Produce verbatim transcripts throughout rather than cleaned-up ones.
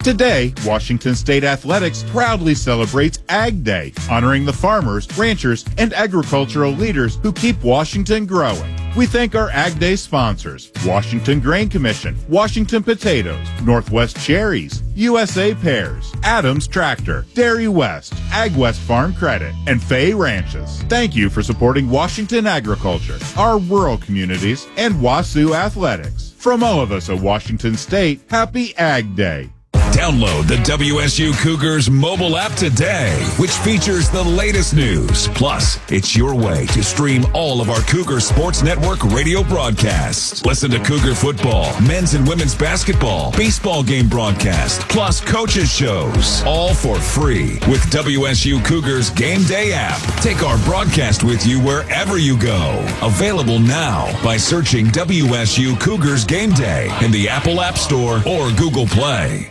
Today, Washington State Athletics proudly celebrates Ag Day, honoring the farmers, ranchers, and agricultural leaders who keep Washington growing. We thank our Ag Day sponsors, Washington Grain Commission, Washington Potatoes, Northwest Cherries, U S A Pears, Adams Tractor, Dairy West, Ag West Farm Credit, and Fay Ranches. Thank you for supporting Washington agriculture, our rural communities, and WASU athletics. From all of us at Washington State, happy Ag Day. Download the W S U Cougars mobile app today, which features the latest news. Plus, it's your way to stream all of our Cougar Sports Network radio broadcasts. Listen to Cougar football, men's and women's basketball, baseball game broadcast, plus coaches shows, all for free with W S U Cougars Game Day app. Take our broadcast with you wherever you go. Available now by searching W S U Cougars Game Day in the Apple App Store or Google Play.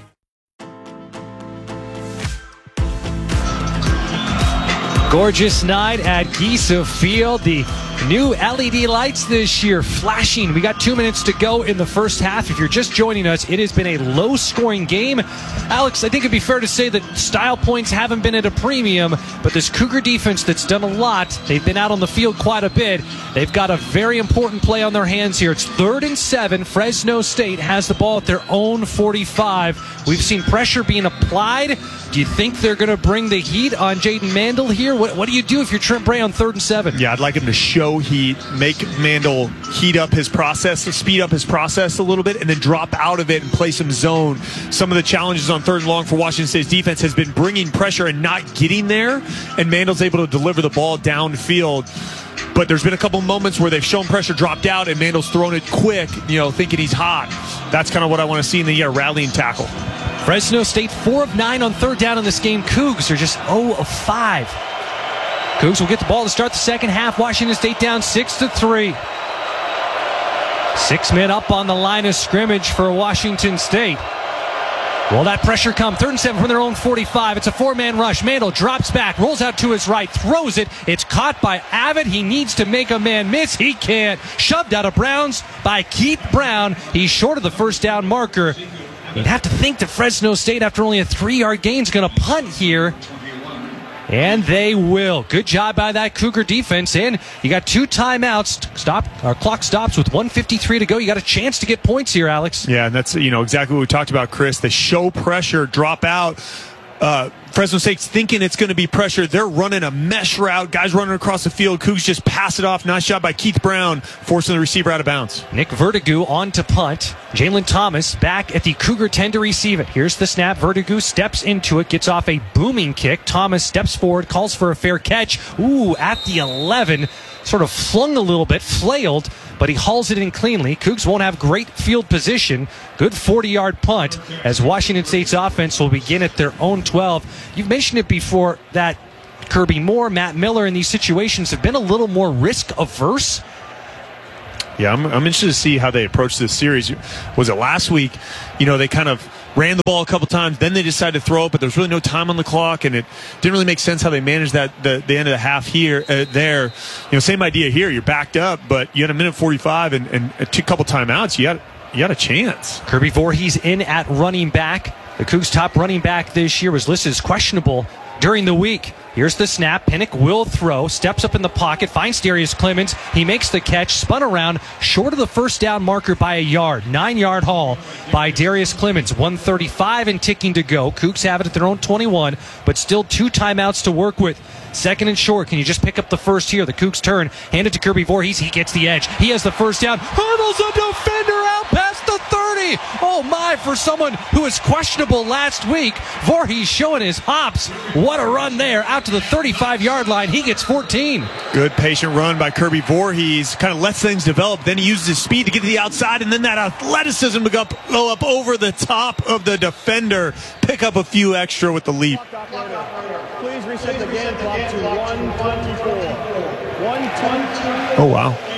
Gorgeous night at Giesa Field. The new L E D lights this year flashing. We got two minutes to go in the first half. If you're just joining us, it has been a low-scoring game. Alex, I think it'd be fair to say that style points haven't been at a premium, but this Cougar defense that's done a lot, they've been out on the field quite a bit. They've got a very important play on their hands here. It's third and seven. Fresno State has the ball at their own forty-five. We've seen pressure being applied. Do you think they're going to bring the heat on Jaden Mandel here? What, what do you do if you're Trent Bray on third and seven? Yeah, I'd like him to show heat, make Mandel heat up his process, speed up his process a little bit, and then drop out of it and play some zone. Some of the challenges on third and long for Washington State's defense has been bringing pressure and not getting there, and Mandel's able to deliver the ball downfield. But there's been a couple moments where they've shown pressure dropped out, and Mandel's thrown it quick, you know, thinking he's hot. That's kind of what I want to see in the uh, rallying tackle. Fresno State four of nine on third down in this game. Cougs are just zero of five. Cougs will get the ball to start the second half. Washington State down six to three. Six men up on the line of scrimmage for Washington State. Will that pressure come? Third and seven from their own forty-five. It's a four-man rush. Mandel drops back, rolls out to his right, throws it. It's caught by Avid. He needs to make a man miss. He can't. Shoved out of bounds by Keith Brown. He's short of the first down marker. You'd have to think that Fresno State, after only a three-yard gain, is going to punt here. And they will. Good job by that Cougar defense. And you got two timeouts. Stop. Our clock stops with one fifty-three to go. You got a chance to get points here, Alex. Yeah, and that's, you know, exactly what we talked about, Chris. They show pressure, drop out. Uh, Fresno State's thinking it's going to be pressure. They're running a mesh route. Guys running across the field. Cougs just pass it off. Nice shot by Keith Brown, forcing the receiver out of bounds. Nick Vertigu on to punt. Jalen Thomas back at the Cougar ten to receive it. Here's the snap. Vertigu steps into it, gets off a booming kick. Thomas steps forward, calls for a fair catch. Ooh, at the eleven. Sort of flung a little bit, flailed, but he hauls it in cleanly. Cougs won't have great field position. Good forty-yard punt as Washington State's offense will begin at their own twelve. You've mentioned it before that Kirby Moore, Matt Miller in these situations have been a little more risk-averse. Yeah, I'm, I'm interested to see how they approach this series. Was it last week? You know, they kind of ran the ball a couple times, then they decided to throw it, but there's really no time on the clock, and it didn't really make sense how they managed that the, the end of the half here, uh, there. You know, same idea here. You're backed up, but you had a minute forty-five and, and a two, couple timeouts. You had, you had a chance. Kirby Voorhees in at running back. The Cougs' top running back this year was listed as questionable during the week. Here's the snap. Pinnock will throw. Steps up in the pocket. Finds Darius Clemens. He makes the catch. Spun around. Short of the first down marker by a yard. Nine-yard haul by Darius Clemens. one thirty-five and ticking to go. Cougs have it at their own twenty-one, but still two timeouts to work with. Second and short. Can you just pick up the first here? The Cougs turn. Hand it to Kirby Voorhees. He gets the edge. He has the first down. Hurdles a defender out past the thirty. Oh, my, for someone who was questionable last week. Voorhees showing his hops. What a run there. Out to the thirty-five-yard line. He gets fourteen. Good patient run by Kirby Voorhees. Kind of lets things develop. Then he uses his speed to get to the outside, and then that athleticism to go up, go up over the top of the defender. Pick up a few extra with the leap. Please reset the game clock to one twenty-four. one twenty-four. Oh,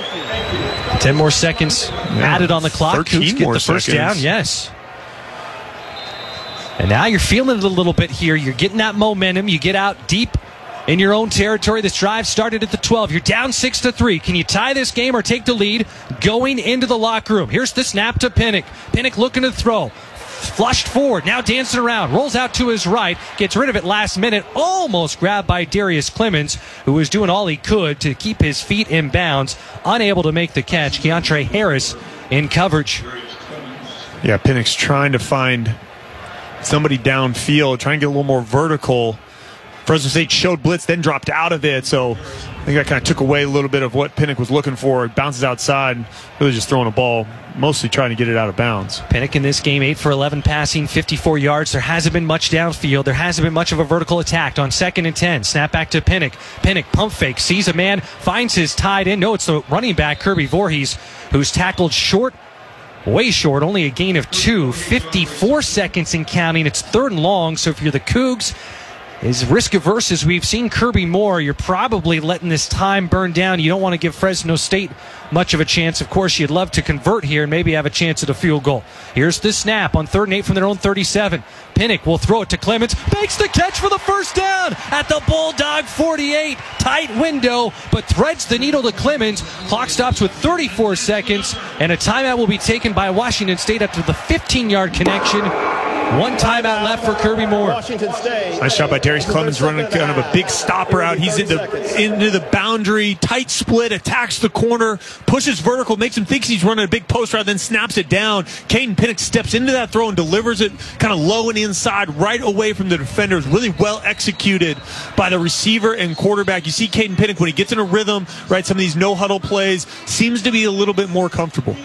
wow. Ten more seconds yeah. added on the clock. Cougs get the first seconds. down. Yes. And now you're feeling it a little bit here. You're getting that momentum. You get out deep in your own territory. This drive started at the twelve. You're down six to three. Can you tie this game or take the lead going into the locker room? Here's the snap to Pinnock. Pinnock looking to throw. flushed forward, now dancing around, rolls out to his right, gets rid of it last minute, almost grabbed by Darius Clemens, who was doing all he could to keep his feet in bounds, unable to make the catch. Keontre Harris in coverage. Yeah, Penix trying to find somebody downfield, trying to get a little more vertical. Fresno State showed blitz, then dropped out of it, so I think that kind of took away a little bit of what Pinnock was looking for. It bounces outside, really just throwing a ball, mostly trying to get it out of bounds. Pinnock in this game, eight for eleven passing, fifty-four yards. There hasn't been much downfield. There hasn't been much of a vertical attack on second and ten. Snap back to Pinnock. Pinnock pump fake, sees a man, finds his tight end. No, it's the running back, Kirby Voorhees, who's tackled short, way short, only a gain of two. fifty-four seconds and counting. It's third and long, so if you're the Cougs, as risk-averse as we've seen Kirby Moore, you're probably letting this time burn down. You don't want to give Fresno State much of a chance. Of course, you'd love to convert here and maybe have a chance at a field goal. Here's the snap on third and eight from their own thirty-seven. Pinnock will throw it to Clemens. Makes the catch for the first down at the Bulldog forty-eight. Tight window, but threads the needle to Clemens. Clock stops with thirty-four seconds, and a timeout will be taken by Washington State after the fifteen-yard connection. One timeout left for Kirby Moore. Washington State. Nice shot by Darius Clemens, running kind of a big stopper out. He's into into the boundary, tight split, attacks the corner, pushes vertical, makes him think he's running a big post route, then snaps it down. Caden Pinnock steps into that throw and delivers it kind of low and inside, right away from the defenders. Really well executed by the receiver and quarterback. You see Caden Pinnock when he gets in a rhythm, right? Some of these no huddle plays, seems to be a little bit more comfortable.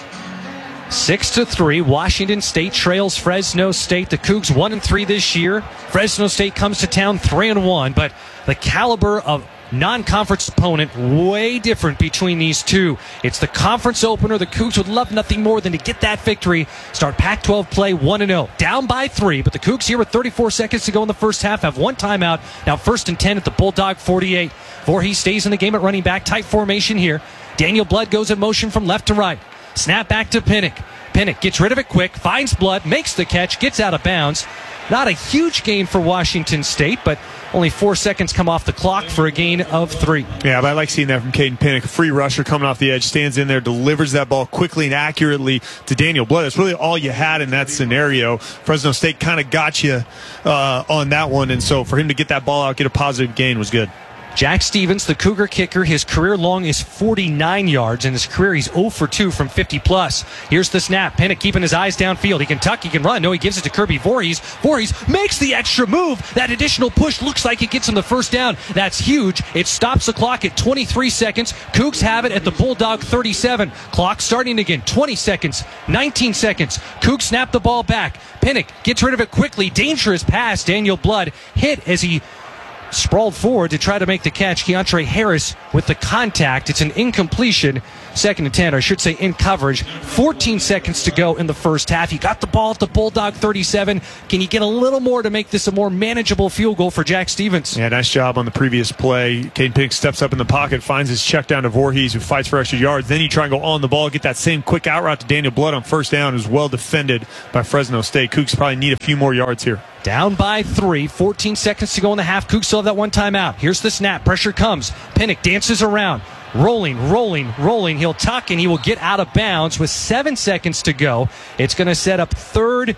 Six to three, Washington State trails Fresno State. The Cougs one and three this year. Fresno State comes to town three and one, but the caliber of non-conference opponent way different between these two. It's the conference opener. The Cougs would love nothing more than to get that victory. Start Pac twelve play one and oh, down by three. But the Cougs here with thirty-four seconds to go in the first half have one timeout. Now first and ten at the Bulldog forty-eight. Voorhees stays in the game at running back. Tight formation here. Daniel Blood goes in motion from left to right. Snap back to Pinnock. Pinnock gets rid of it quick, finds Blood, makes the catch, gets out of bounds. Not a huge gain for Washington State, but only four seconds come off the clock for a gain of three. Yeah, but I like seeing that from Caden Pinnock. A free rusher coming off the edge, stands in there, delivers that ball quickly and accurately to Daniel Blood. It's really all you had in that scenario. Fresno State kind of got you uh, on that one, and so for him to get that ball out, get a positive gain was good. Jack Stevens, the Cougar kicker, his career long is forty-nine yards. In his career, he's zero for two from fifty plus. Here's the snap. Pinnock keeping his eyes downfield. He can tuck, he can run. No, he gives it to Kirby Voorhees. Voorhees makes the extra move. That additional push looks like it gets him the first down. That's huge. It stops the clock at twenty-three seconds. Cougs have it at the Bulldog thirty-seven. Clock starting again. twenty seconds. nineteen seconds. Cougs snap the ball back. Pinnock gets rid of it quickly. Dangerous pass. Daniel Blood hit as he sprawled forward to try to make the catch. Keontre Harris with the contact. It's an incompletion. Second and ten, or I should say in coverage. fourteen seconds to go in the first half. You got the ball at the Bulldog thirty-seven. Can you get a little more to make this a more manageable field goal for Jack Stevens? Yeah, nice job on the previous play. Caden Pinnock steps up in the pocket, finds his check down to Voorhees, who fights for extra yards. Then you try and go on the ball, get that same quick out route to Daniel Blood on first down, who's well defended by Fresno State. Cougs probably need a few more yards here. Down by three, fourteen seconds to go in the half. Cougs still have that one timeout. Here's the snap. Pressure comes. Pinnock dances around. Rolling, rolling, rolling. He'll tuck and he will get out of bounds with seven seconds to go. It's going to set up third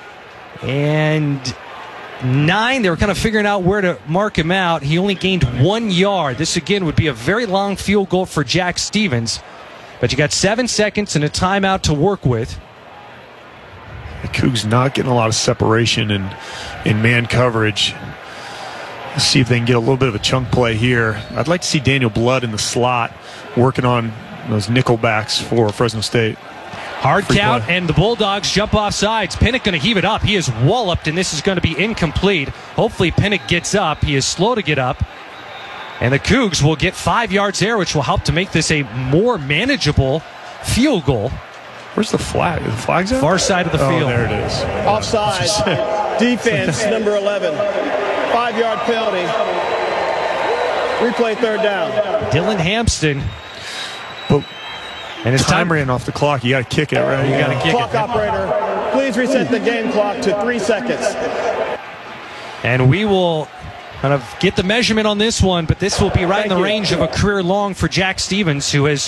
and nine. They were kind of figuring out where to mark him out. He only gained one yard. This, again, would be a very long field goal for Jack Stevens. But you got seven seconds and a timeout to work with. The Cougs not getting a lot of separation in, in man coverage. Let's see if they can get a little bit of a chunk play here. I'd like to see Daniel Blood in the slot working on those nickel backs for Fresno State. Hard Free count, play. and the Bulldogs jump off sides. Pinnock going to heave it up. He is walloped, and this is going to be incomplete. Hopefully Pinnock gets up. He is slow to get up. And the Cougs will get five yards there, which will help to make this a more manageable field goal. Where's the flag? The flag's out? Far side of the oh, field. there it is. Offside. Defense, number eleven. Five-yard penalty. Replay third down. Dylan Hampston. But And his time time ran off the clock. You got to kick it, right? You got to kick Clock it. operator, please reset the game clock to three seconds. And we will kind of get the measurement on this one, but this will be right Thank in the you. range of a career long for Jack Stevens, who has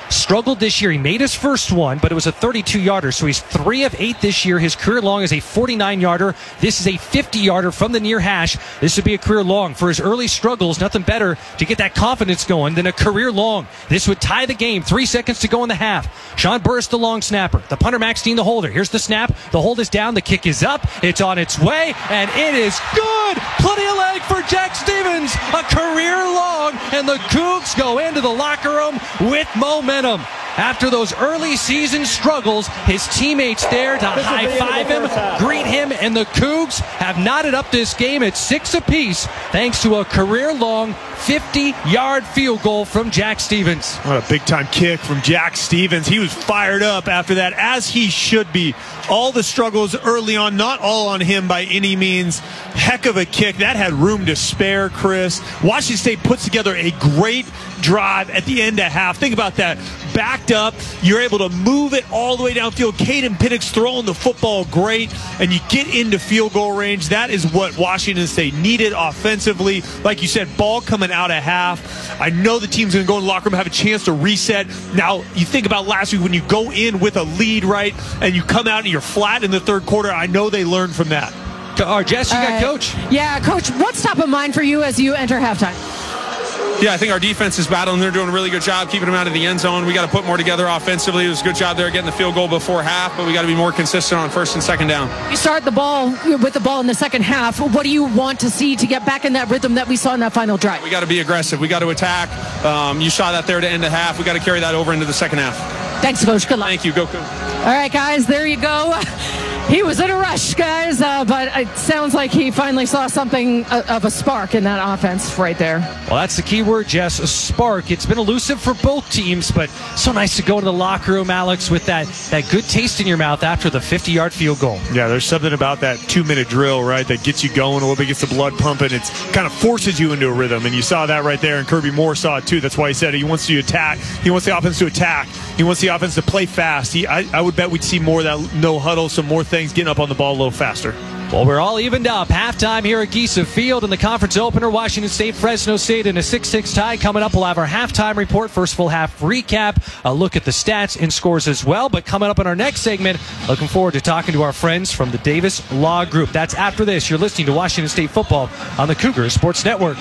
struggled this year. He made his first one, but it was a thirty-two yarder, so he's three of eight this year. His career long is a forty-nine yarder. This is a fifty yarder from the near hash. This would be a career long. For his early struggles, nothing better to get that confidence going than a career long. This would tie the game. Three seconds to go in the half. Sean Burris, the long snapper. The punter, Max Dean, the holder. Here's the snap. The hold is down. The kick is up. It's on its way, and it is good. Plenty of leg for Jack Stevens. A career long, and the Cougs go into the locker room with momentum. After those early season struggles, his teammates there to high-five him, greet him, and the Cougs have knotted up this game at six apiece thanks to a career-long fifty-yard field goal from Jack Stevens. What a big-time kick from Jack Stevens. He was fired up after that, as he should be. All the struggles early on, not all on him by any means. Heck of a kick. That had room to spare, Chris. Washington State puts together a great drive at the end of half. Think about that. Backed up, you're able to move it all the way downfield. Caden Pinnock's throwing the football great, and you get into field goal range. That is what Washington State needed offensively. Like you said, ball coming out of half. I know the team's going to go in the locker room, have a chance to reset. Now, you think about last week when you go in with a lead, right, and you come out and you're flat in the third quarter. I know they learned from that. Oh, Jess, you got uh, Coach. Yeah, Coach, what's top of mind for you as you enter halftime? Yeah, I think our defense is battling. They're doing a really good job keeping them out of the end zone. We got to put more together offensively. It was a good job there getting the field goal before half, but we got to be more consistent on first and second down. You start the ball with the ball in the second half. What do you want to see to get back in that rhythm that we saw in that final drive? We got to be aggressive. We got to attack. Um, you saw that there to end the half. We got to carry that over into the second half. Thanks, Coach. Good luck. Thank you. Go, Coach. All right, guys, there you go. He was in a rush, guys, uh, but it sounds like he finally saw something of a spark in that offense right there. Well, that's the key word, Jess, a spark. It's been elusive for both teams, but so nice to go to the locker room, Alex, with that, that good taste in your mouth after the fifty-yard field goal. Yeah, there's something about that two-minute drill, right, that gets you going a little bit, gets the blood pumping. It kind of forces you into a rhythm, and you saw that right there, and Kirby Moore saw it too. That's why he said he wants you to attack. He wants the offense to attack. He wants the offense to play fast. He, I, I would bet we'd see more of that no huddle, some more things, getting up on the ball a little faster. Well, we're all evened up. Halftime here at Giesa Field in the conference opener. Washington State, Fresno State in a six six tie. Coming up, we'll have our halftime report, first full half recap, a look at the stats and scores as well. But coming up in our next segment, looking forward to talking to our friends from the Davis Law Group. That's after this. You're listening to Washington State football on the Cougar Sports Network.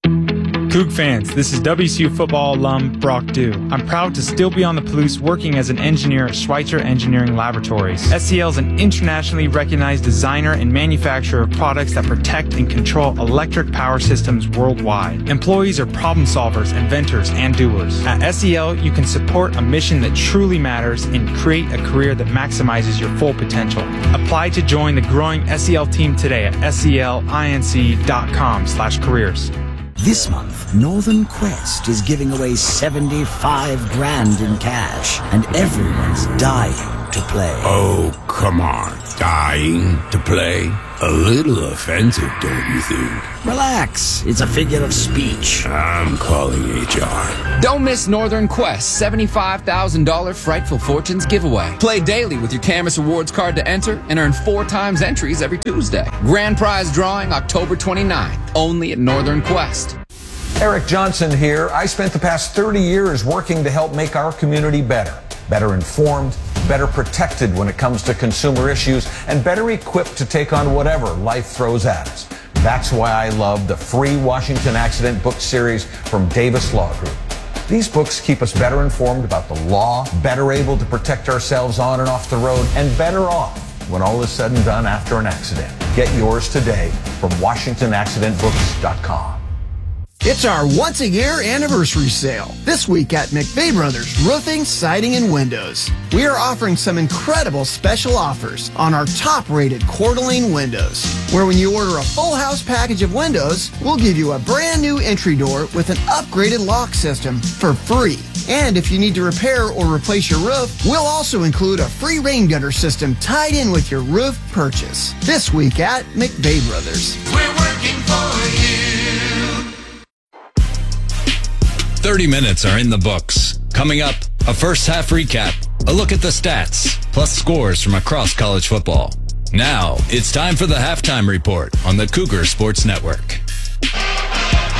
Coug fans, this is W S U football alum Brock Dew. I'm proud to still be on the Palouse working as an engineer at Schweitzer Engineering Laboratories. S C L is an internationally recognized designer and manufacturer of products that protect and control electric power systems worldwide. Employees are problem solvers, inventors, and doers. At S C L, you can support a mission that truly matters and create a career that maximizes your full potential. Apply to join the growing S C L team today at S C L inc dot com slash careers. This month, Northern Quest is giving away seventy-five grand in cash, and everyone's dying to play. Oh, come on. Dying to play? A little offensive, don't you think? Relax. It's a figure of speech. I'm calling H R. Don't miss Northern Quest seventy-five thousand dollars Frightful Fortunes giveaway. Play daily with your Camus Rewards card to enter and earn four times entries every Tuesday. Grand prize drawing October twenty-ninth, only at Northern Quest. Eric Johnson here. I spent the past thirty years working to help make our community better. Better informed, better protected when it comes to consumer issues, and better equipped to take on whatever life throws at us. That's why I love the free Washington Accident book series from Davis Law Group. These books keep us better informed about the law, better able to protect ourselves on and off the road, and better off when all is said and done after an accident. Get yours today from Washington Accident Books dot com. It's our once-a-year anniversary sale. This week at McVeigh Brothers Roofing, Siding, and Windows. We are offering some incredible special offers on our top-rated Coeur d'Alene windows, where when you order a full house package of windows, we'll give you a brand new entry door with an upgraded lock system for free. And if you need to repair or replace your roof, we'll also include a free rain gutter system tied in with your roof purchase. This week at McVeigh Brothers. We're working for you. thirty minutes are in the books. Coming up, a first half recap, a look at the stats, plus scores from across college football. Now, it's time for the halftime report on the Cougar Sports Network.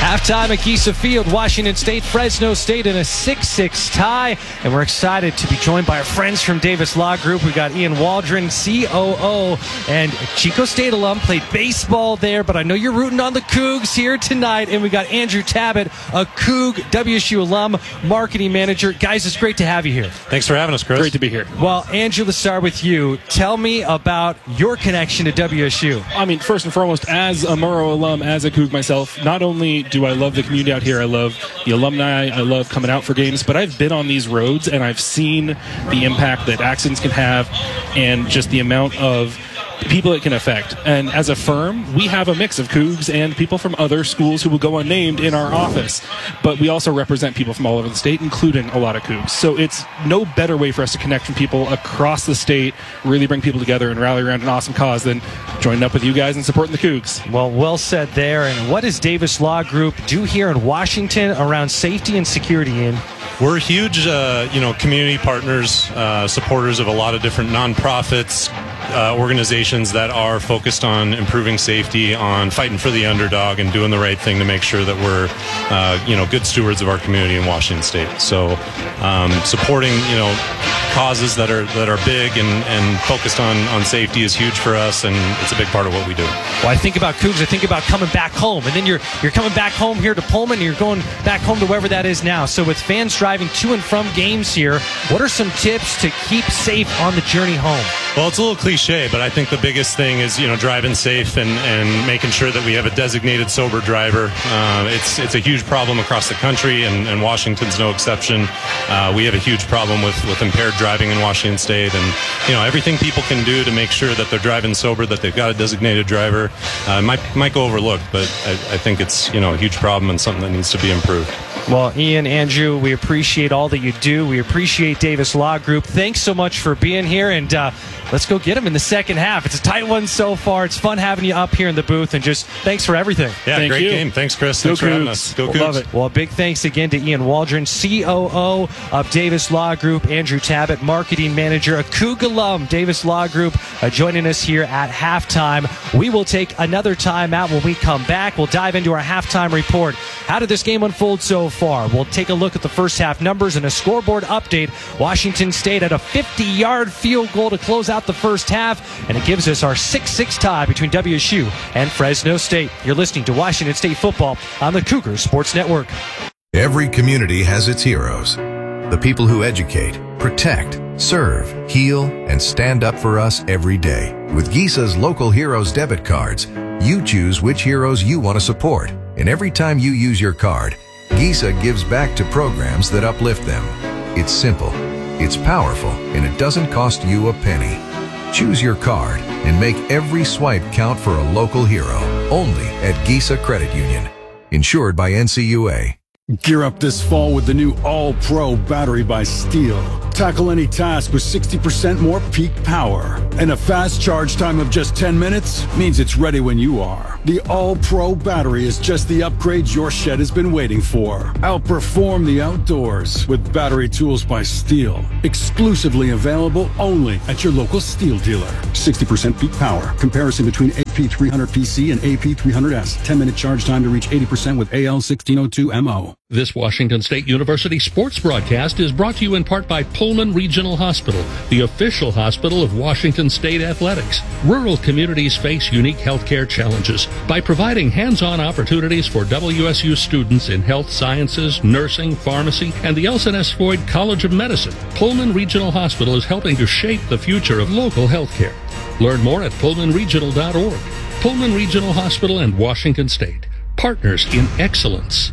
Halftime at Giesa Field, Washington State, Fresno State in a six six tie. And we're excited to be joined by our friends from Davis Law Group. We got Ian Waldron, C O O, and Chico State alum, played baseball there, but I know you're rooting on the Cougs here tonight. And we got Andrew Tabbitt, a Coug W S U alum, marketing manager. Guys, it's great to have you here. Thanks for having us, Chris. Great to be here. Well, Andrew, let's start with you. Tell me about your connection to W S U. I mean, first and foremost, as a Murrow alum, as a Coug myself, not only do I love the community out here, I love the alumni, I love coming out for games, but I've been on these roads and I've seen the impact that accidents can have and just the amount of people it can affect. And as a firm, we have a mix of Cougs and people from other schools who will go unnamed in our office. But we also represent people from all over the state, including a lot of Cougs. So it's no better way for us to connect from people across the state, really bring people together and rally around an awesome cause than joining up with you guys and supporting the Cougs. Well, well said there. And what does Davis Law Group do here in Washington around safety and security, Ian? We're huge, uh, you know, community partners, uh, supporters of a lot of different nonprofits, uh, organizations that are focused on improving safety, on fighting for the underdog, and doing the right thing to make sure that we're, uh, you know, good stewards of our community in Washington State. So, um, supporting, you know, causes that are that are big and, and focused on, on safety is huge for us, and it's a big part of what we do. Well, I think about Cougs, I think about coming back home, and then you're you're coming back home here to Pullman, and you're going back home to wherever that is now. So with fans driving to and from games here, what are some tips to keep safe on the journey home? Well, it's a little cliche, but I think the biggest thing is, you know, driving safe and, and making sure that we have a designated sober driver. Uh, it's it's a huge problem across the country, and, and Washington's no exception. Uh, we have a huge problem with, with impaired driving in Washington State, and, you know, everything people can do to make sure that they're driving sober, that they've got a designated driver, uh, might might go overlooked, but I, I think it's, you know, a huge problem and something that needs to be improved. Well, Ian, Andrew, we appreciate all that you do. We appreciate Davis Law Group. Thanks so much for being here, and uh, let's go get them in the second half. It's a tight one so far. It's fun having you up here in the booth, and just thanks for everything. Yeah, Thank great you. game. Thanks, Chris. Go Thanks for having Cougs. us. Go We'll Cougs. love it. Well, big thanks again to Ian Waldron, C O O of Davis Law Group, Andrew Tabbitt, marketing manager, a Coug alum, Davis Law Group, uh, joining us here at halftime. We will take another time out when we come back. We'll dive into our halftime report. How did this game unfold so far? We'll take a look at the first half numbers and a scoreboard update. Washington State had a fifty-yard field goal to close out the first half, and it gives us our six six tie between W S U and Fresno State. You're listening to Washington State football on the Cougar Sports Network. Every community has its heroes. The people who educate, protect, serve, heal, and stand up for us every day. With Giesa's Local Heroes debit cards, you choose which heroes you want to support. And every time you use your card, Giesa gives back to programs that uplift them. It's simple, it's powerful, and it doesn't cost you a penny. Choose your card and make every swipe count for a local hero. Only at Giesa Credit Union. Insured by N C U A. Gear up this fall with the new All-Pro battery by Steel. Tackle any task with sixty percent more peak power. And a fast charge time of just ten minutes means it's ready when you are. The All-Pro battery is just the upgrade your shed has been waiting for. Outperform the outdoors with battery tools by Steel. Exclusively available only at your local Steel dealer. sixty percent peak power. Comparison between A P three hundred P C and A P three hundred S. ten minute charge time to reach eighty percent with A L sixteen oh two M O. This Washington State University sports broadcast is brought to you in part by Pullman Regional Hospital, the official hospital of Washington State Athletics. Rural communities face unique healthcare challenges. By providing hands-on opportunities for W S U students in health sciences, nursing, pharmacy, and the Elson S. Floyd College of Medicine, Pullman Regional Hospital is helping to shape the future of local healthcare. Learn more at pullman regional dot org. Pullman Regional Hospital and Washington State. Partners in excellence.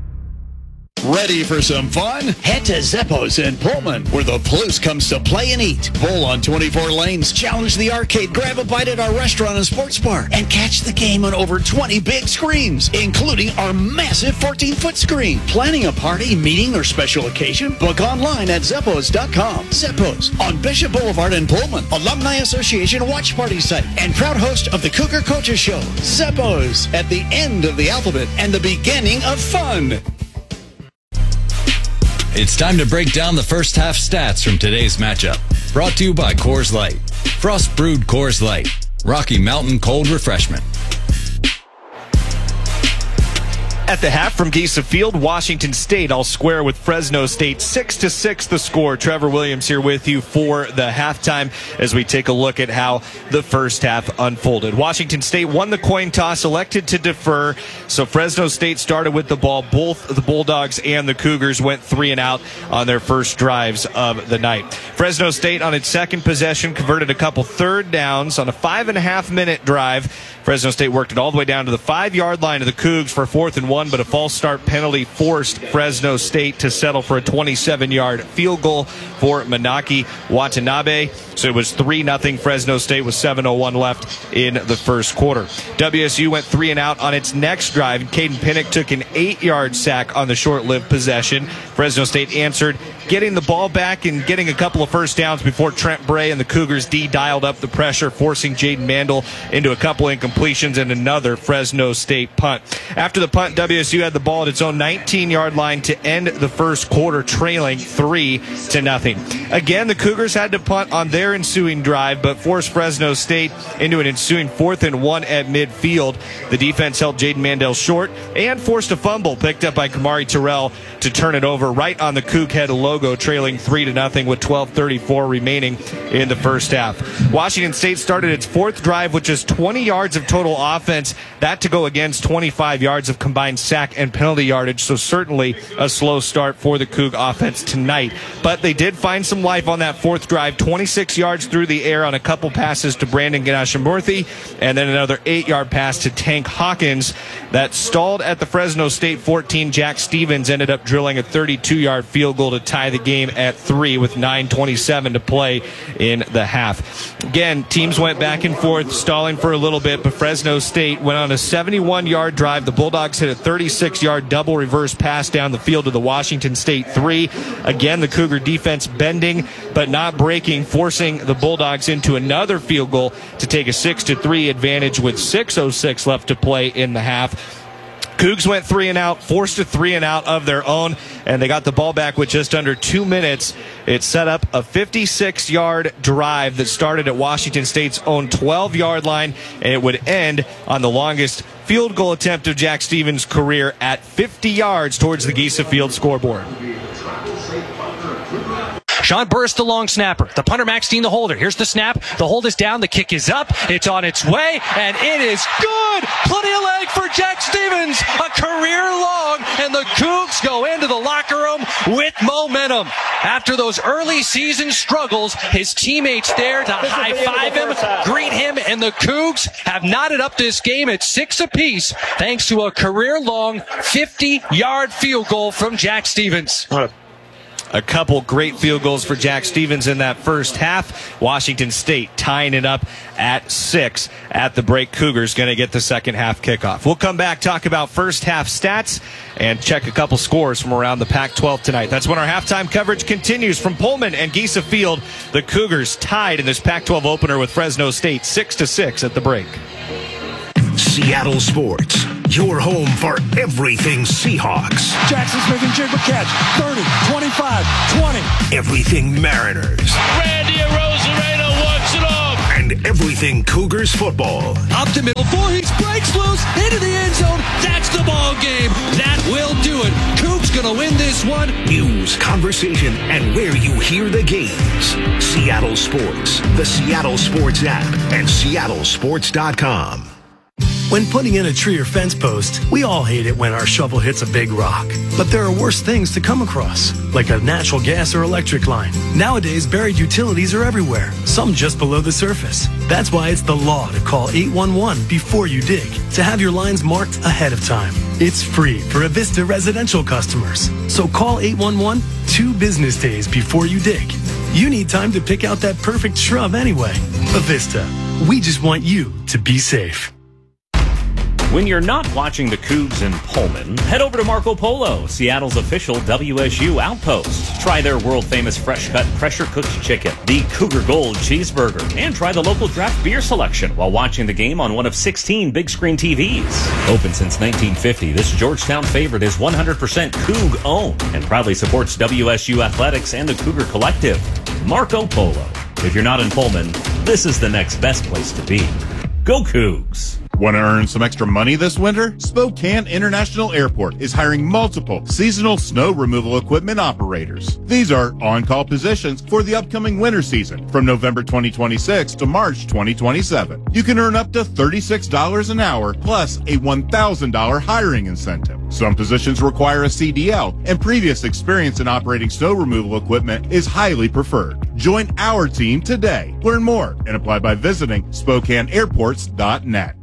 Ready for some fun? Head to Zeppo's in Pullman, where the Palouse comes to play and eat. Bowl on twenty-four lanes, challenge the arcade, grab a bite at our restaurant and sports bar, and catch the game on over twenty big screens, including our massive fourteen-foot screen. Planning a party, meeting, or special occasion? Book online at Zeppos dot com. Zeppo's on Bishop Boulevard in Pullman, Alumni Association watch party site, and proud host of the Cougar Coaches Show. Zeppo's, at the end of the alphabet and the beginning of fun. It's time to break down the first half stats from today's matchup. Brought to you by Coors Light. Frost brewed Coors Light. Rocky Mountain cold refreshment. At the half from Giesa Field, Washington State all square with Fresno State. Six to six the score. Trevor Williams here with you for the halftime as we take a look at how the first half unfolded. Washington State won the coin toss, elected to defer, so Fresno State started with the ball. Both the Bulldogs and the Cougars went three and out on their first drives of the night. Fresno State on its second possession converted a couple third downs on a five and a half minute drive. Fresno State worked it all the way down to the five-yard line of the Cougs for fourth and one, but a false start penalty forced Fresno State to settle for a twenty-seven-yard field goal for Manaki Watanabe. So it was three nothing Fresno State with seven oh one left in the first quarter. W S U went three and out on its next drive. Caden Pinnock took an eight-yard sack on the short-lived possession. Fresno State answered, getting the ball back and getting a couple of first downs before Trent Bray and the Cougars D dialed up the pressure, forcing Jaden Mandel into a couple incompletions and another Fresno State punt. After the punt, W S U had the ball at its own nineteen-yard line to end the first quarter, trailing three to nothing. Again, the Cougars had to punt on their ensuing drive, but forced Fresno State into an ensuing fourth and one at midfield. The defense held Jaden Mandel short and forced a fumble picked up by Kamari Terrell to turn it over right on the Coug head logo, trailing three to nothing with twelve thirty-four remaining in the first half. Washington State started its fourth drive with just twenty yards of total offense, that to go against twenty-five yards of combined sack and penalty yardage, so certainly a slow start for the Coug offense tonight. But they did find some life on that fourth drive, twenty-six yards through the air on a couple passes to Brandon Ganashamurthy, and then another eight-yard pass to Tank Hawkins that stalled at the Fresno State fourteen. Jack Stevens ended up drilling a thirty-two-yard field goal to tie the game at three with nine twenty-seven to play in the half. Again, teams went back and forth, stalling for a little bit, but Fresno State went on a seventy-one-yard drive. The Bulldogs hit a thirty-six-yard double reverse pass down the field to the Washington State three. Again, the Cougar defense bending but not breaking, forcing the Bulldogs into another field goal to take a six to three advantage with six oh six left to play in the half. Cougs went three and out, forced a three and out of their own, and they got the ball back with just under two minutes. It set up a fifty-six-yard drive that started at Washington State's own twelve-yard line, and it would end on the longest field goal attempt of Jack Stevens' career at fifty yards towards the Giesa Field scoreboard. Sean Burris, the long snapper. The punter, Max Dean, the holder. Here's the snap. The hold is down. The kick is up. It's on its way, and it is good. Plenty of leg for Jack Stevens. A career long, and the Cougs go into the locker room with momentum. After those early season struggles, his teammates there to high-five him, greet him, and the Cougs have knotted up this game at six apiece thanks to a career-long fifty-yard field goal from Jack Stevens. A couple great field goals for Jack Stevens in that first half. Washington State tying it up at six at the break. Cougars going to get the second half kickoff. We'll come back, talk about first half stats, and check a couple scores from around the Pac twelve tonight. That's when our halftime coverage continues from Pullman and Giesa Field. The Cougars tied in this Pac twelve opener with Fresno State six to six at the break. Seattle Sports, your home for everything Seahawks. Jackson's making jig with catch. thirty, twenty-five, twenty. Everything Mariners. Randy Arozarena walks it off. And everything Cougars football. Up the middle, Voorhees breaks loose into the end zone. That's the ball game. That will do it. Cougs gonna win this one. News, conversation, and where you hear the games. Seattle Sports, the Seattle Sports app, and seattle sports dot com. When putting in a tree or fence post, we all hate it when our shovel hits a big rock. But there are worse things to come across, like a natural gas or electric line. Nowadays, buried utilities are everywhere, some just below the surface. That's why it's the law to call eight one one before you dig, to have your lines marked ahead of time. It's free for Avista residential customers. So call eight one one two business days before you dig. You need time to pick out that perfect shrub anyway. Avista, we just want you to be safe. When you're not watching the Cougs in Pullman, head over to Marco Polo, Seattle's official W S U outpost. Try their world-famous fresh-cut, pressure-cooked chicken, the Cougar Gold cheeseburger, and try the local draft beer selection while watching the game on one of sixteen big-screen T Vs. Open since nineteen fifty, this Georgetown favorite is one hundred percent Coug-owned and proudly supports W S U athletics and the Cougar Collective. Marco Polo. If you're not in Pullman, this is the next best place to be. Go Cougs! Want to earn some extra money this winter? Spokane International Airport is hiring multiple seasonal snow removal equipment operators. These are on-call positions for the upcoming winter season from November twenty twenty-six to March twenty twenty-seven. You can earn up to thirty-six dollars an hour plus a one thousand dollars hiring incentive. Some positions require a C D L, and previous experience in operating snow removal equipment is highly preferred. Join our team today. Learn more and apply by visiting Spokane Airports dot net.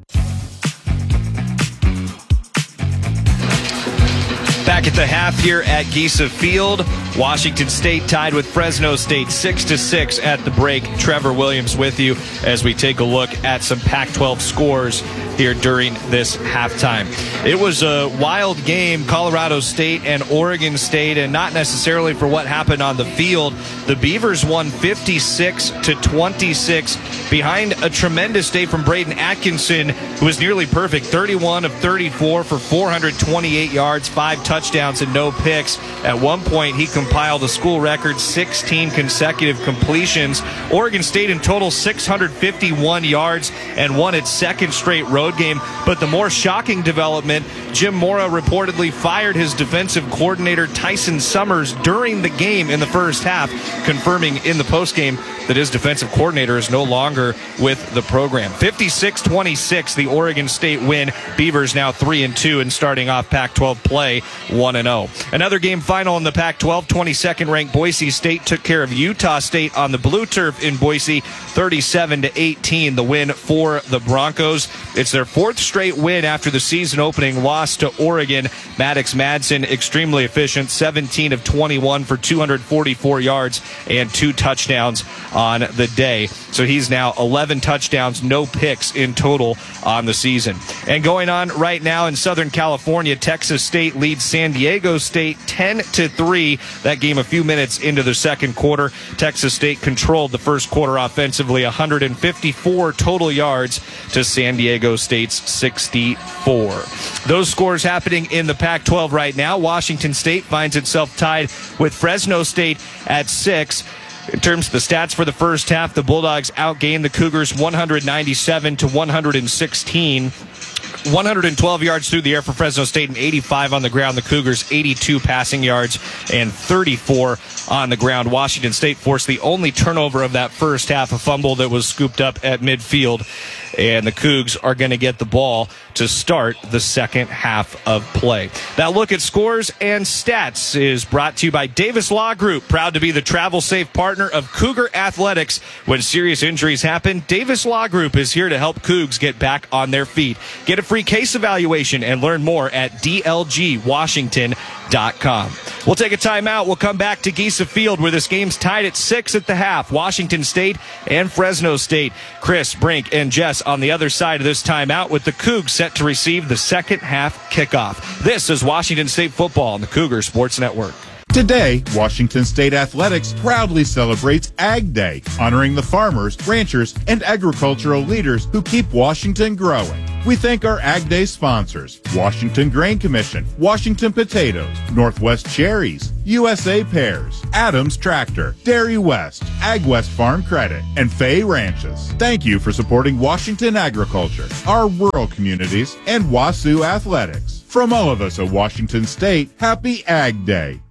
Back at the half here at Giesa Field, Washington State tied with Fresno State six to six at the break. Trevor Williams with you as we take a look at some Pac twelve scores here during this halftime. It was a wild game, Colorado State and Oregon State, and not necessarily for what happened on the field. The Beavers won fifty-six to twenty-six behind a tremendous day from Braden Atkinson, who was nearly perfect, thirty-one of thirty-four for four hundred twenty-eight yards, five touchdowns and no picks. At one point, he compiled a school record sixteen consecutive completions. Oregon State in total six hundred fifty-one yards and won its second straight road game. But the more shocking development, Jim Mora reportedly fired his defensive coordinator Tyson Summers during the game in the first half, confirming in the postgame that his defensive coordinator is no longer with the program. fifty-six twenty-six, the Oregon State win. Beavers now three and two and starting off Pac twelve play one and oh. Another game final in the Pac twelve, twenty-second ranked Boise State took care of Utah State on the blue turf in Boise, thirty-seven to eighteen, the win for the Broncos. It's their fourth straight win after the season opening loss to Oregon. Maddox Madsen extremely efficient, seventeen of twenty-one for two hundred forty-four yards and two touchdowns on the day. So he's now eleven touchdowns, no picks in total on the season. And going on right now in Southern California, Texas State leads San Diego State ten to three. That game a few minutes into the second quarter. Texas State controlled the first quarter offensively, one hundred fifty-four total yards to San Diego State's sixty-four. Those scores happening in the Pac twelve right now. Washington State finds itself tied with Fresno State at six. In terms of the stats for the first half, the Bulldogs outgained the Cougars one hundred ninety-seven to one hundred sixteen. one hundred twelve yards through the air for Fresno State and eighty-five on the ground. The Cougars eighty-two passing yards and thirty-four on the ground. Washington State forced the only turnover of that first half, a fumble that was scooped up at midfield. And the Cougs are going to get the ball to start the second half of play. That look at scores and stats is brought to you by Davis Law Group, proud to be the travel-safe partner of Cougar Athletics. When serious injuries happen, Davis Law Group is here to help Cougs get back on their feet. Get a free case evaluation and learn more at D L G Washington dot com. We'll take a timeout. We'll come back to Giesa Field where this game's tied at six at the half. Washington State and Fresno State. Chris, Brink, and Jess on the other side of this timeout with the Cougs set to receive the second half kickoff. This is Washington State football on the Cougar Sports Network. Today, Washington State Athletics proudly celebrates Ag Day, honoring the farmers, ranchers, and agricultural leaders who keep Washington growing. We thank our Ag Day sponsors, Washington Grain Commission, Washington Potatoes, Northwest Cherries, U S A Pears, Adams Tractor, Dairy West, Ag West Farm Credit, and Fay Ranches. Thank you for supporting Washington agriculture, our rural communities, and WASU Athletics. From all of us at Washington State, happy Ag Day.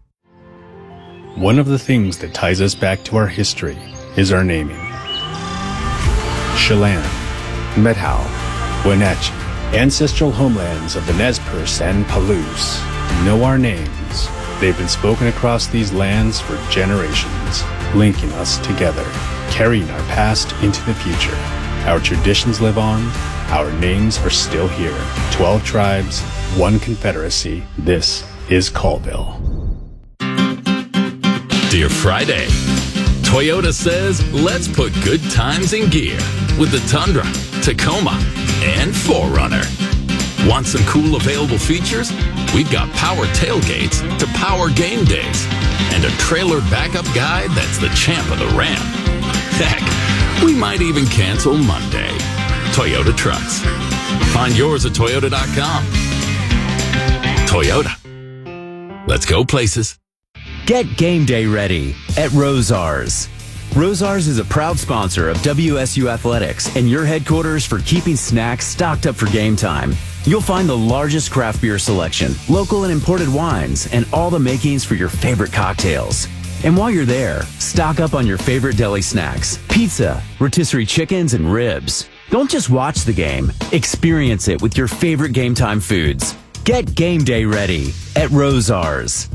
One of the things that ties us back to our history is our naming. Chelan, Methow, Wenatchee, ancestral homelands of the Nez Perce and Palouse, know our names. They've been spoken across these lands for generations, linking us together, carrying our past into the future. Our traditions live on, our names are still here. Twelve tribes, one confederacy. This is Colville. Dear Friday, Toyota says let's put good times in gear with the Tundra, Tacoma, and four runner. Want some cool available features? We've got power tailgates to power game days and a trailer backup guy that's the champ of the ramp. Heck, we might even cancel Monday. Toyota Trucks. Find yours at Toyota dot com. Toyota. Let's go places. Get game day ready at Rosars. Rosars is a proud sponsor of W S U Athletics and your headquarters for keeping snacks stocked up for game time. You'll find the largest craft beer selection, local and imported wines, and all the makings for your favorite cocktails. And while you're there, stock up on your favorite deli snacks, pizza, rotisserie chickens, and ribs. Don't just watch the game, experience it with your favorite game time foods. Get game day ready at Rosars.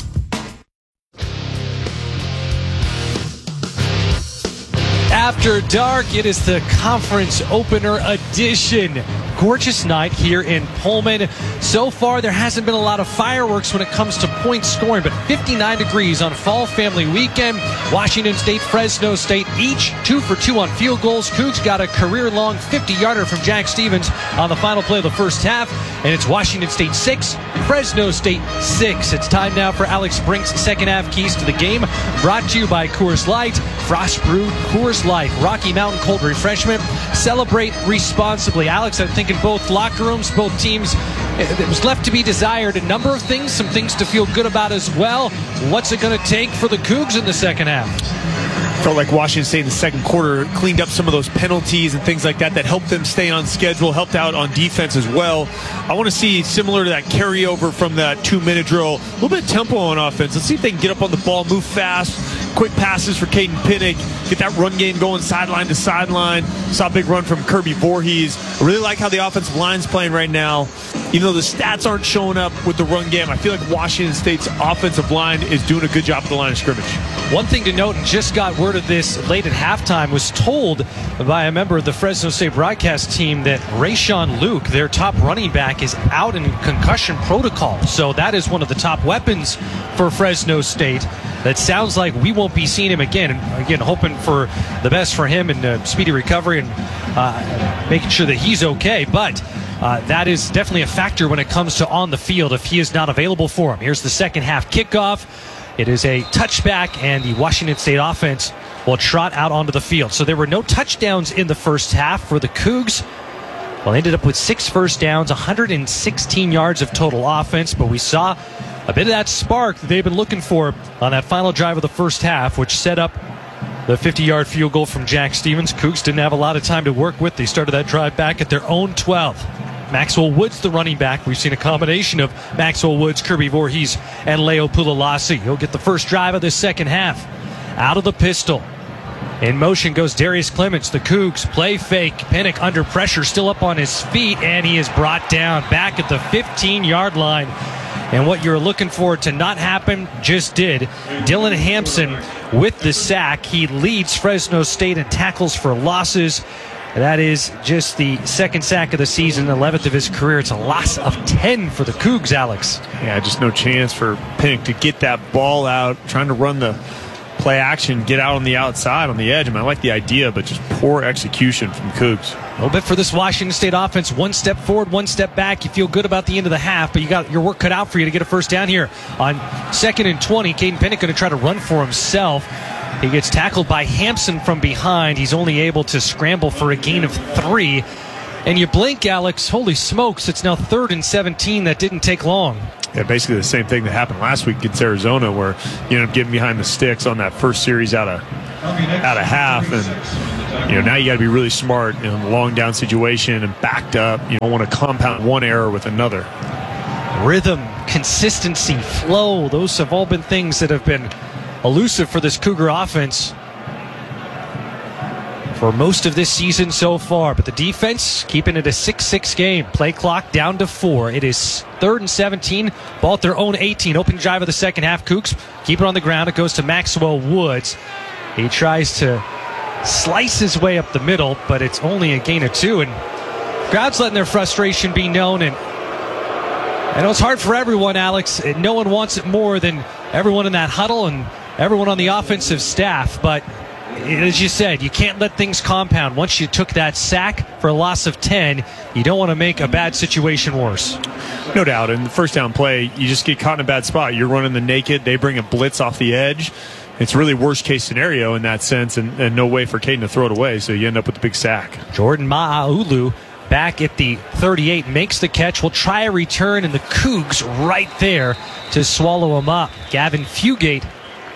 After dark, it is the conference opener edition. Gorgeous night here in Pullman. So far, there hasn't been a lot of fireworks when it comes to point scoring, but fifty-nine degrees on Fall Family Weekend. Washington State, Fresno State, each two for two on field goals. Cougs got a career-long fifty-yarder from Jack Stevens on the final play of the first half, and it's Washington State six, Fresno State six. It's time now for Alex Brink's second half keys to the game, brought to you by Coors Light, Frost Brew, Coors Light, Rocky Mountain Cold Refreshment. Celebrate responsibly. Alex, I think in both locker rooms, both teams, it was left to be desired. A number of things, some things to feel good about as well. What's it going to take for the Cougs in the second half? Felt like Washington State in the second quarter cleaned up some of those penalties and things like that that helped them stay on schedule, helped out on defense as well. I want to see, similar to that carryover from that two-minute drill, a little bit of tempo on offense. Let's see if they can get up on the ball, move fast, quick passes for Caden Pinnick, get that run game going sideline to sideline. Saw a big run from Kirby Voorhees. I really like how the offensive line's playing right now. Even though the stats aren't showing up with the run game, I feel like Washington State's offensive line is doing a good job at the line of scrimmage. One thing to note, and just got word of this late at halftime, was told by a member of the Fresno State broadcast team that Rayshawn Luke, their top running back, is out in concussion protocol. So that is one of the top weapons for Fresno State. That sounds like we won't be seeing him again. And again, hoping for the best for him and uh, speedy recovery and uh, making sure that he's okay. But uh, that is definitely a factor when it comes to on the field if he is not available for him. Here's the second half kickoff. It is a touchback, and the Washington State offense will trot out onto the field. So there were no touchdowns in the first half for the Cougs. Well, they ended up with six first downs, one hundred sixteen yards of total offense, but we saw a bit of that spark that they've been looking for on that final drive of the first half, which set up the fifty-yard field goal from Jack Stevens. Cougs didn't have a lot of time to work with. They started that drive back at their own twelve. Maxwell Woods, the running back. We've seen a combination of Maxwell Woods, Kirby Voorhees, and Leo Pulalasi. He'll get the first drive of this second half. Out of the pistol. In motion goes Darius Clements. The Cougs play fake. Pinnick under pressure, still up on his feet, and he is brought down back at the fifteen-yard line. And what you're looking for to not happen just did. Dylan Hampson with the sack. He leads Fresno State in tackles for losses. That is just the second sack of the season, eleventh of his career. It's a loss of ten for the Cougs, Alex. Yeah, just no chance for Pinnick to get that ball out, trying to run the play action, get out on the outside, on the edge. I mean, I like the idea, but just poor execution from Cougs. A little bit for this Washington State offense. One step forward, one step back. You feel good about the end of the half, but you got your work cut out for you to get a first down here. On second and twenty, Caden Pinnick going to try to run for himself. He gets tackled by Hampson from behind. He's only able to scramble for a gain of three. And you blink, Alex, holy smokes, it's now third and seventeen. That didn't take long. Yeah, basically the same thing that happened last week against Arizona, where you end up getting behind the sticks on that first series out of out of half, and you know now you got to be really smart in a long down situation and backed up. You don't want to compound one error with another. Rhythm, consistency, flow, those have all been things that have been elusive for this Cougar offense for most of this season so far. But the defense keeping it a six six game. Play clock down to four. It is third and seventeen. Ball at their own eighteen. Opening drive of the second half. Cougs keep it on the ground. It goes to Maxwell Woods. He tries to slice his way up the middle, but it's only a gain of two. And crowd's letting their frustration be known. And I know it's hard for everyone, Alex. No one wants it more than everyone in that huddle and everyone on the offensive staff. But as you said, you can't let things compound. Once you took that sack for a loss of ten, you don't want to make a bad situation worse. No doubt. In the first down play, you just get caught in a bad spot. You're running the naked. They bring a blitz off the edge. It's really worst case scenario in that sense, and, and no way for Caden to throw it away, so you end up with a big sack. Jordan Ma'aulu back at the thirty-eight, makes the catch. Will try a return, and the Cougs right there to swallow him up. Gavin Fugate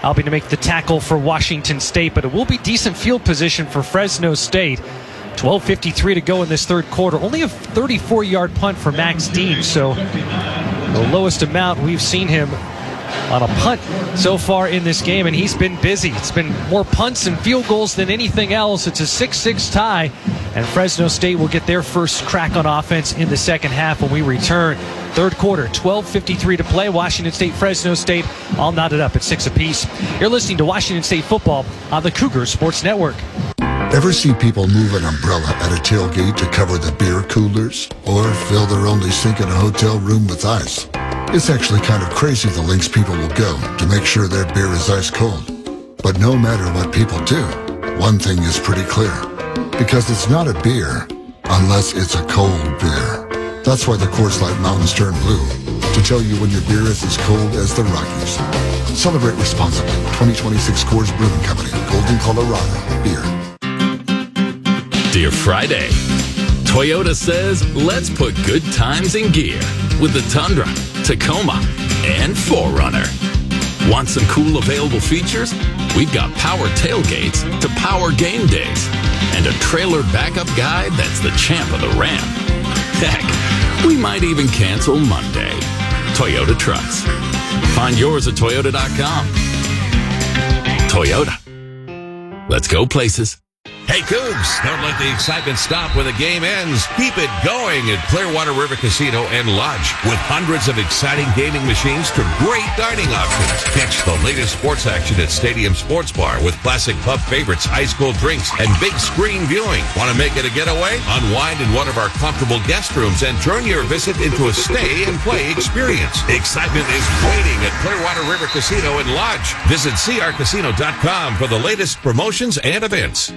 helping to make the tackle for Washington State, but it will be decent field position for Fresno State. twelve fifty-three to go in this third quarter. Only a thirty-four-yard punt for Max Dean, so the lowest amount we've seen him on a punt so far in this game, and he's been busy. It's been more punts and field goals than anything else. It's a six six tie, and Fresno State will get their first crack on offense in the second half when we return. Third quarter, twelve fifty-three to play. Washington State, Fresno State, all knotted up at six apiece. You're listening to Washington State football on the Cougar Sports Network. Ever see people move an umbrella at a tailgate to cover the beer coolers? Or fill their only sink in a hotel room with ice? It's actually kind of crazy the lengths people will go to make sure their beer is ice cold. But no matter what people do, one thing is pretty clear. Because it's not a beer unless it's a cold beer. That's why the Coors Light Mountains turn blue, to tell you when your beer is as cold as the Rockies. Celebrate responsibly. twenty twenty-six Coors Brewing Company, Golden, Colorado. Beer. Dear Friday, Toyota says let's put good times in gear with the Tundra, Tacoma, and four runner. Want some cool available features? We've got power tailgates to power game days and a trailer backup guide that's the champ of the ramp. Heck, we might even cancel Monday. Toyota trucks. Find yours at toyota dot com. Toyota. Let's go places. Hey, Cougs, don't let the excitement stop when the game ends. Keep it going at Clearwater River Casino and Lodge with hundreds of exciting gaming machines to great dining options. Catch the latest sports action at Stadium Sports Bar with classic pub favorites, ice cold drinks, and big screen viewing. Want to make it a getaway? Unwind in one of our comfortable guest rooms and turn your visit into a stay and play experience. Excitement is waiting at Clearwater River Casino and Lodge. Visit c r casino dot com for the latest promotions and events.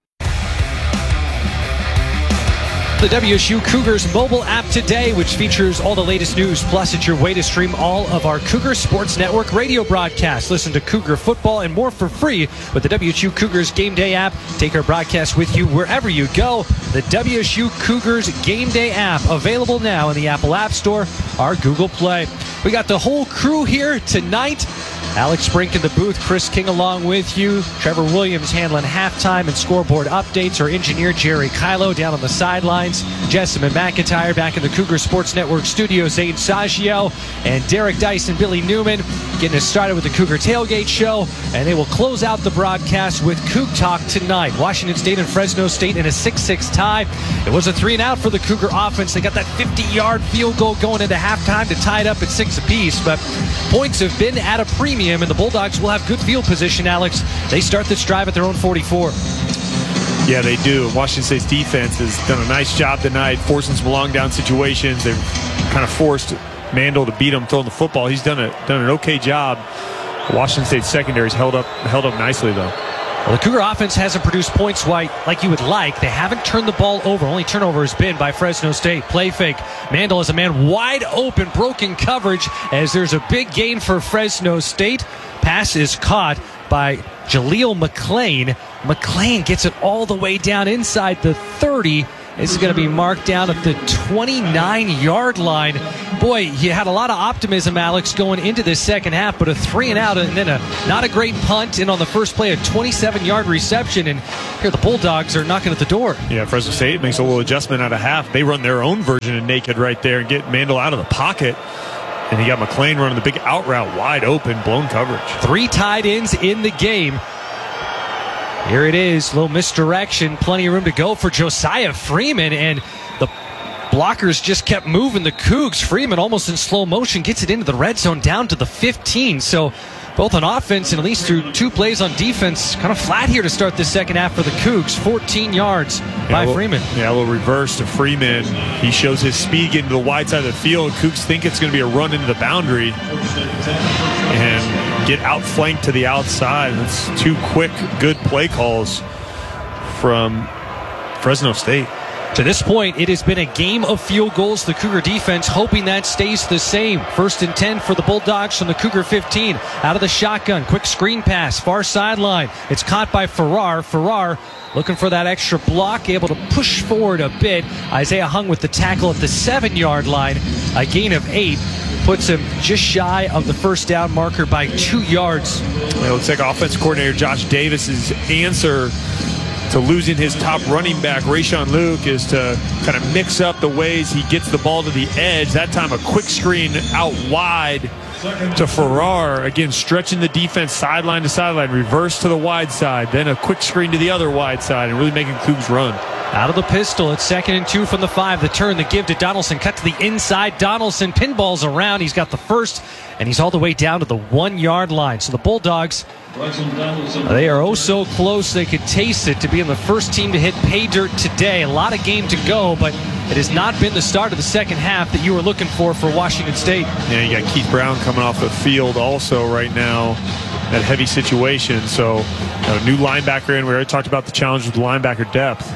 The W S U Cougars mobile app today, which features all the latest news. Plus, it's your way to stream all of our Cougar Sports Network radio broadcasts. Listen to Cougar football and more for free with the W S U Cougars Game Day app. Take our broadcast with you wherever you go. The W S U Cougars Game Day app, available now in the Apple App Store or Google Play. We got the whole crew here tonight. Alex Brink in the booth, Chris King along with you. Trevor Williams handling halftime and scoreboard updates. Our engineer, Jerry Kylo, down on the sidelines. Jessamine McIntyre back in the Cougar Sports Network studios. Zane Saggio and Derek Dice and Billy Newman getting us started with the Cougar Tailgate Show. And they will close out the broadcast with Coug Talk tonight. Washington State and Fresno State in a six six tie. It was a three and out for the Cougar offense. They got that fifty-yard field goal going into halftime to tie it up at six apiece. But points have been at a premium, and the Bulldogs will have good field position, Alex. They start this drive at their own forty-four. Yeah, they do. Washington State's defense has done a nice job tonight, forcing some long down situations. They've kind of forced Mandel to beat him throwing the football. He's done a done an okay job. Washington State's secondary's held up held up nicely, though. Well, the Cougar offense hasn't produced points like you would like. They haven't turned the ball over. Only turnover has been by Fresno State. Play fake. Mandel is a man wide open, broken coverage as there's a big gain for Fresno State. Pass is caught by Jaleel McClain. McClain gets it all the way down inside the thirty. This is going to be marked down at the twenty-nine-yard line. Boy, you had a lot of optimism, Alex, going into this second half, but a three and out and then a not a great punt. And on the first play, a twenty-seven-yard reception. And here the Bulldogs are knocking at the door. Yeah, Fresno State makes a little adjustment out of half. They run their own version of naked right there and get Mandel out of the pocket. And you got McClain running the big out route, wide open, blown coverage. Three tight ends in the game. Here it is, little misdirection, plenty of room to go for Josiah Freeman, and the blockers just kept moving the Cougs. Freeman almost in slow motion gets it into the red zone down to the fifteen. So both on offense and at least through two plays on defense, kind of flat here to start this second half for the Cougs. fourteen yards yeah, by little, Freeman. Yeah, a little reverse to Freeman. He shows his speed getting to the wide side of the field. Cougs think it's going to be a run into the boundary and get outflanked to the outside. That's two quick, good play calls from Fresno State. To this point, it has been a game of field goals. The Cougar defense hoping that stays the same. First and ten for the Bulldogs from the Cougar fifteen. Out of the shotgun, quick screen pass, far sideline. It's caught by Farrar. Farrar looking for that extra block, able to push forward a bit. Isaiah Hung with the tackle at the seven-yard line. A gain of eight. puts him just shy of the first down marker by two yards. It looks like offensive coordinator Josh Davis's answer to losing his top running back, Rayshon Luke, is to kind of mix up the ways he gets the ball to the edge. That time a quick screen out wide to Farrar. Again, stretching the defense sideline to sideline, reverse to the wide side, then a quick screen to the other wide side, and really making Cougs run. Out of the pistol, it's second and two from the five. The turn, the give to Donaldson. Cut to the inside. Donaldson pinballs around. He's got the first, and he's all the way down to the one-yard line. So the Bulldogs, they are oh so close. They could taste it to being the first team to hit pay dirt today. A lot of game to go, but it has not been the start of the second half that you were looking for for Washington State. Yeah, you got Keith Brown coming off the field also right now. That heavy situation. So a new linebacker in. We already talked about the challenge with linebacker depth.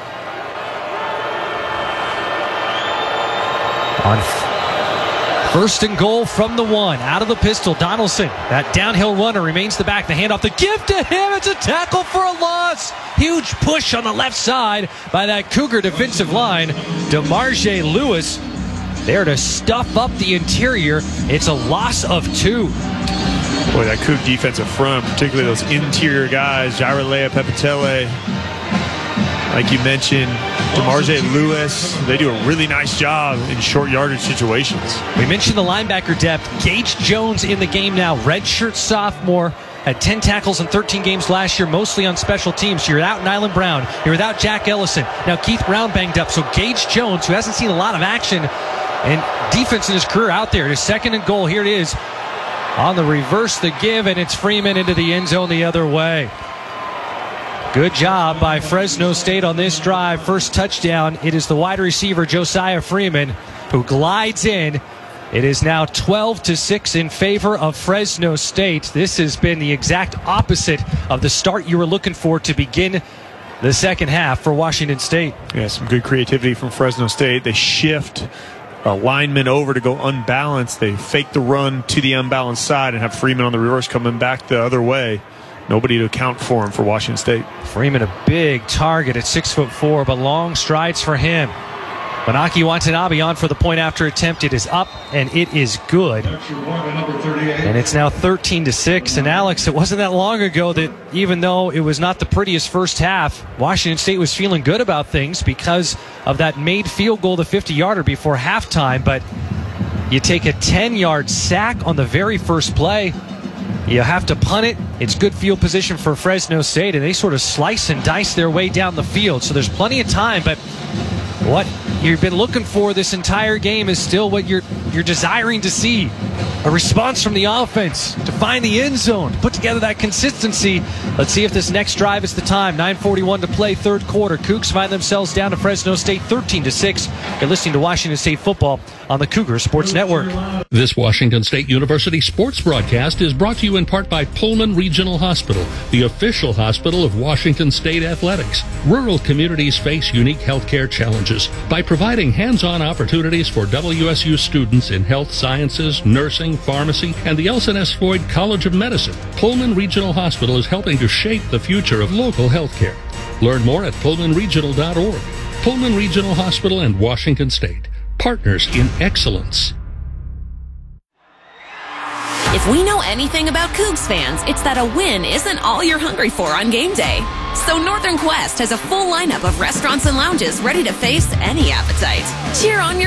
On first and goal from the one, out of the pistol, Donaldson. That downhill runner remains the back. The handoff, the give to him. It's a tackle for a loss. Huge push on the left side by that Cougar defensive line. DeMarge Lewis there to stuff up the interior. It's a loss of two. Boy, that Coug defensive front, particularly those interior guys, Jairalea Pepitele, like you mentioned, DeMarge Lewis, they do a really nice job in short yardage situations. We mentioned the linebacker depth. Gage Jones in the game now, redshirt sophomore, had ten tackles in thirteen games last year, mostly on special teams. You're without Nylan Brown. You're without Jack Ellison. Now Keith Brown banged up. So Gage Jones, who hasn't seen a lot of action and defense in his career out there, his second and goal. Here it is on the reverse, the give, and it's Freeman into the end zone the other way. Good job by Fresno State on this drive. First touchdown. It is the wide receiver Josiah Freeman who glides in. It is now twelve to six in favor of Fresno State. This has been the exact opposite of the start you were looking for to begin the second half for Washington State. Yeah, some good creativity from Fresno State. They shift a lineman over to go unbalanced. They fake the run to the unbalanced side and have Freeman on the reverse coming back the other way. Nobody to account for him for Washington State. Freeman a big target at six foot four, but long strides for him. Manaki Watanabe on for the point after attempt. It is up and it is good. And it's now thirteen to six. And Alex, it wasn't that long ago that even though it was not the prettiest first half, Washington State was feeling good about things because of that made field goal, the fifty-yarder before halftime. But you take a ten-yard sack on the very first play. You have to punt it. It's good field position for Fresno State, and they sort of slice and dice their way down the field. So there's plenty of time, but what you've been looking for this entire game is still what you're you're desiring to see. A response from the offense to find the end zone, to put together that consistency. Let's see if this next drive is the time. nine forty-one to play, third quarter. Cougs find themselves down to Fresno State thirteen to six. You're listening to Washington State football on the Cougar Sports Network. This Washington State University sports broadcast is brought to you in part by Pullman Regional Hospital, the official hospital of Washington State Athletics. Rural communities face unique healthcare challenges. By providing hands-on opportunities for W S U students in health sciences, nursing, pharmacy, and the Elson S. Floyd College of Medicine, Pullman Regional Hospital is helping to shape the future of local healthcare. Learn more at pullman regional dot org. Pullman Regional Hospital and Washington State, partners in excellence. If we know anything about Cougs fans, it's that a win isn't all you're hungry for on game day. So Northern Quest has a full lineup of restaurants and lounges ready to face any appetite. Cheer on your